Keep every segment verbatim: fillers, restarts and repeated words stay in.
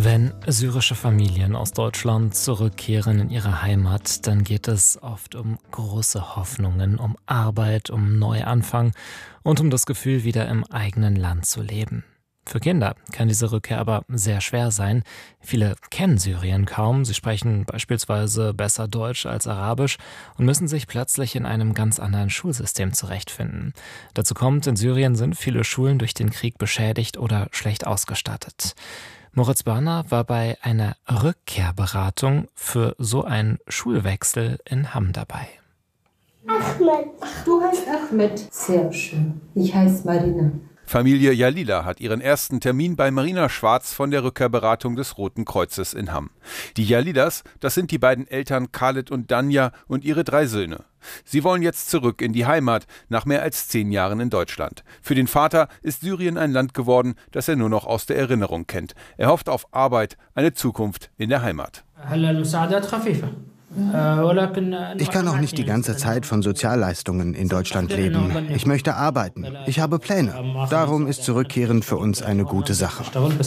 Wenn syrische Familien aus Deutschland zurückkehren in ihre Heimat, dann geht es oft um große Hoffnungen, um Arbeit, um Neuanfang und um das Gefühl, wieder im eigenen Land zu leben. Für Kinder kann diese Rückkehr aber sehr schwer sein. Viele kennen Syrien kaum, sie sprechen beispielsweise besser Deutsch als Arabisch und müssen sich plötzlich in einem ganz anderen Schulsystem zurechtfinden. Dazu kommt, in Syrien sind viele Schulen durch den Krieg beschädigt oder schlecht ausgestattet. Moritz Börner war bei einer Rückkehrberatung für so einen Schulwechsel in Hamm dabei. Ahmed. Ach, du heißt Ahmed. Sehr schön. Ich heiße Marina. Familie Jalila hat ihren ersten Termin bei Marina Schwarz von der Rückkehrberatung des Roten Kreuzes in Hamm. Die Jalilas, das sind die beiden Eltern Khaled und Danja und ihre drei Söhne. Sie wollen jetzt zurück in die Heimat, nach mehr als zehn Jahren in Deutschland. Für den Vater ist Syrien ein Land geworden, das er nur noch aus der Erinnerung kennt. Er hofft auf Arbeit, eine Zukunft in der Heimat. Ich kann auch nicht die ganze Zeit von Sozialleistungen in Deutschland leben. Ich möchte arbeiten. Ich habe Pläne. Darum ist Zurückkehren für uns eine gute Sache.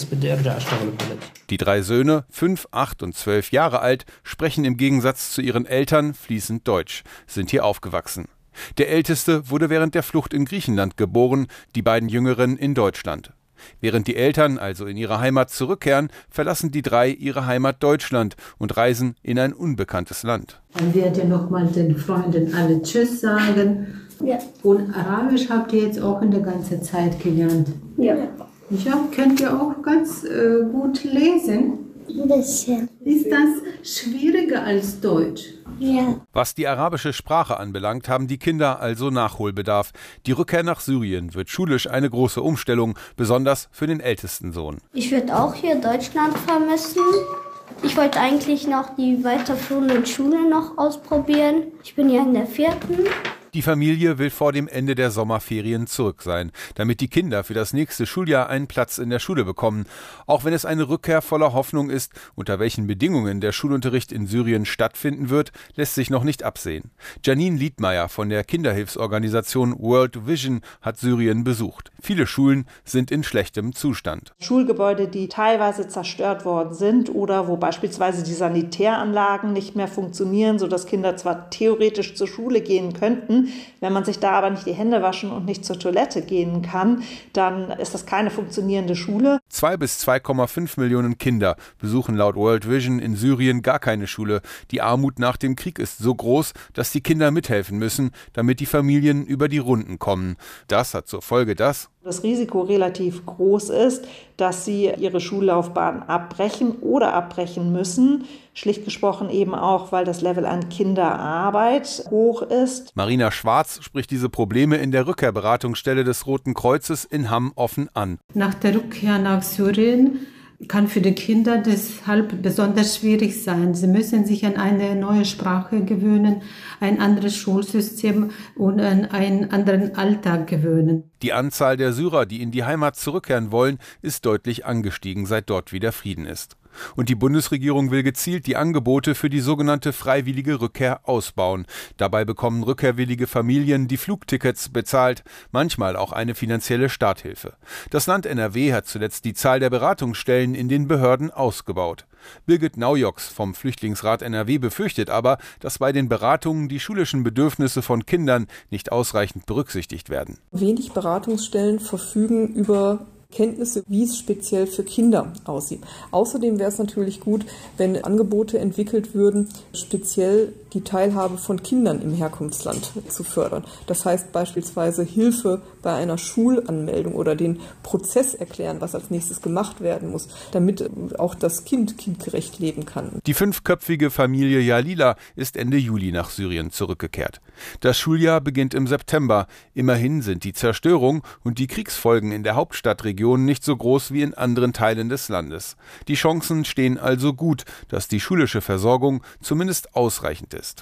Die drei Söhne, fünf, acht und zwölf Jahre alt, sprechen im Gegensatz zu ihren Eltern fließend Deutsch, sind hier aufgewachsen. Der Älteste wurde während der Flucht in Griechenland geboren, die beiden Jüngeren in Deutschland. Während die Eltern also in ihre Heimat zurückkehren, verlassen die drei ihre Heimat Deutschland und reisen in ein unbekanntes Land. Dann werdet ihr nochmal den Freunden alle Tschüss sagen. Ja. Und Arabisch habt ihr jetzt auch in der ganzen Zeit gelernt. Ja. Ja, könnt ihr auch ganz äh, gut lesen? Ein bisschen. Ist das schwieriger als Deutsch? Ja. Was die arabische Sprache anbelangt, haben die Kinder also Nachholbedarf. Die Rückkehr nach Syrien wird schulisch eine große Umstellung, besonders für den ältesten Sohn. Ich würde auch hier Deutschland vermissen. Ich wollte eigentlich noch die weiterführende Schule noch ausprobieren. Ich bin ja in der vierten. Die Familie will vor dem Ende der Sommerferien zurück sein, damit die Kinder für das nächste Schuljahr einen Platz in der Schule bekommen. Auch wenn es eine Rückkehr voller Hoffnung ist, unter welchen Bedingungen der Schulunterricht in Syrien stattfinden wird, lässt sich noch nicht absehen. Janine Liedmeier von der Kinderhilfsorganisation World Vision hat Syrien besucht. Viele Schulen sind in schlechtem Zustand. Schulgebäude, die teilweise zerstört worden sind oder wo beispielsweise die Sanitäranlagen nicht mehr funktionieren, sodass Kinder zwar theoretisch zur Schule gehen könnten, wenn man sich da aber nicht die Hände waschen und nicht zur Toilette gehen kann, dann ist das keine funktionierende Schule. Zwei bis zwei Komma fünf Millionen Kinder besuchen laut World Vision in Syrien gar keine Schule. Die Armut nach dem Krieg ist so groß, dass die Kinder mithelfen müssen, damit die Familien über die Runden kommen. Das hat zur Folge, dass das Risiko relativ groß ist, dass sie ihre Schullaufbahn abbrechen oder abbrechen müssen. Schlicht gesprochen eben auch, weil das Level an Kinderarbeit hoch ist. Marina Schwarz spricht diese Probleme in der Rückkehrberatungsstelle des Roten Kreuzes in Hamm offen an. Nach der Rückkehr nach Syrien kann für die Kinder deshalb besonders schwierig sein. Sie müssen sich an eine neue Sprache gewöhnen, ein anderes Schulsystem und an einen anderen Alltag gewöhnen. Die Anzahl der Syrer, die in die Heimat zurückkehren wollen, ist deutlich angestiegen, seit dort wieder Frieden ist. Und die Bundesregierung will gezielt die Angebote für die sogenannte freiwillige Rückkehr ausbauen. Dabei bekommen rückkehrwillige Familien die Flugtickets bezahlt, manchmal auch eine finanzielle Starthilfe. Das Land N R W hat zuletzt die Zahl der Beratungsstellen in den Behörden ausgebaut. Birgit Naujoks vom Flüchtlingsrat N R W befürchtet aber, dass bei den Beratungen die schulischen Bedürfnisse von Kindern nicht ausreichend berücksichtigt werden. Wenig Beratungsstellen verfügen über Kenntnisse, wie es speziell für Kinder aussieht. Außerdem wäre es natürlich gut, wenn Angebote entwickelt würden, speziell die Teilhabe von Kindern im Herkunftsland zu fördern. Das heißt beispielsweise Hilfe bei einer Schulanmeldung oder den Prozess erklären, was als nächstes gemacht werden muss, damit auch das Kind kindgerecht leben kann. Die fünfköpfige Familie Jalila ist Ende Juli nach Syrien zurückgekehrt. Das Schuljahr beginnt im September. Immerhin sind die Zerstörung und die Kriegsfolgen in der Hauptstadtregion nicht so groß wie in anderen Teilen des Landes. Die Chancen stehen also gut, dass die schulische Versorgung zumindest ausreichend ist.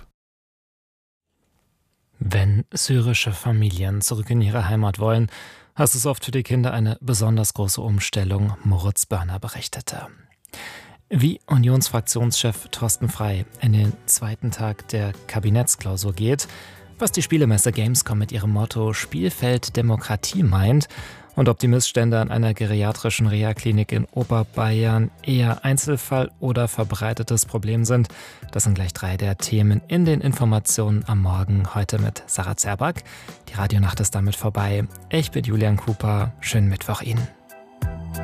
Wenn syrische Familien zurück in ihre Heimat wollen, heißt es oft für die Kinder eine besonders große Umstellung, Moritz Börner berichtete. Wie Unionsfraktionschef Thorsten Frey in den zweiten Tag der Kabinettsklausur geht, was die Spielemesse Gamescom mit ihrem Motto Spielfeld Demokratie meint Und ob die Missstände an einer geriatrischen Reha-Klinik in Oberbayern eher Einzelfall oder verbreitetes Problem sind, das sind gleich drei der Themen in den Informationen am Morgen heute mit Sarah Zerback. Die Radionacht ist damit vorbei. Ich bin Julian Cooper. Schönen Mittwoch Ihnen.